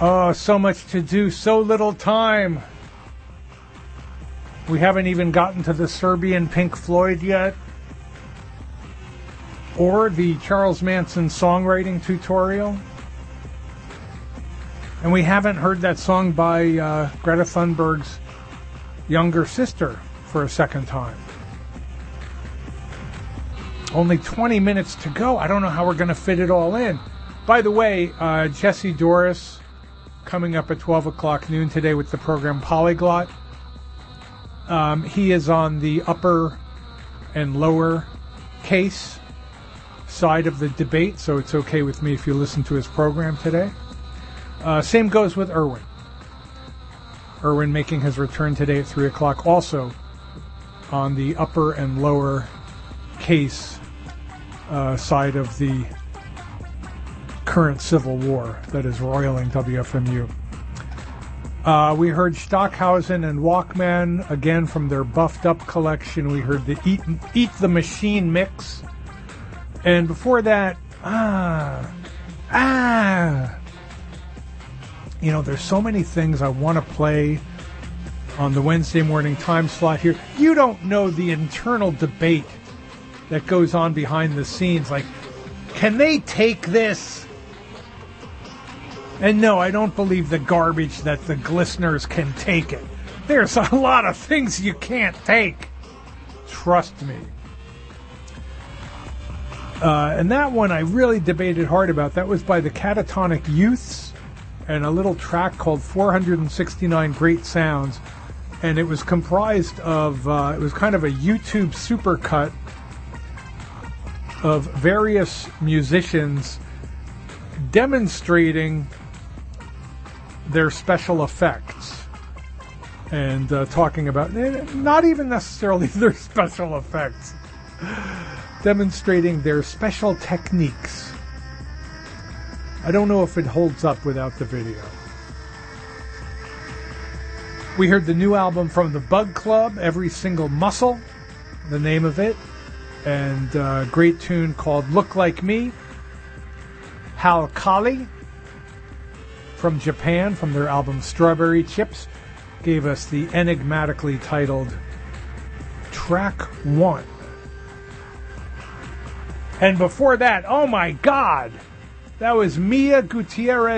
Oh, so much to do, so little time. We haven't even gotten to the Serbian Pink Floyd yet, or the Charles Manson songwriting tutorial. And we haven't heard that song by Greta Thunberg's younger sister for a second time. Only 20 minutes to go. I don't know how we're going to fit it all in. By the way, Jesse Doris coming up at 12 o'clock noon today with the program Polyglot. He is on the upper and lower case side of the debate, so it's okay with me if you listen to his program today. Same goes with Irwin. Irwin making his return today at 3 o'clock, also on the upper and lower case side of the current civil war that is roiling WFMU. We heard Stockhausen and Walkman, again from their Buffed Up collection. We heard the Eat the Machine mix. And before that, you know, there's so many things I want to play on the Wednesday morning time slot here. You don't know the internal debate that goes on behind the scenes. Like, can they take this? And no, I don't believe the garbage that the Glisteners can take it. There's a lot of things you can't take. Trust me. And that one I really debated hard about. That was by the Catatonic Youths and a little track called 469 Great Sounds. And it was comprised of, it was kind of a YouTube supercut of various musicians demonstrating their special effects and talking about, not even necessarily their special effects, demonstrating their special techniques. I don't know if it holds up without the video. We heard the new album from the Bug Club, Every Single Muscle, the name of it, and a great tune called Look Like Me. Hal Kali from Japan, from their album Strawberry Chips, gave us the enigmatically titled Track 1. And before that, oh my God, that was Mia Gutierrez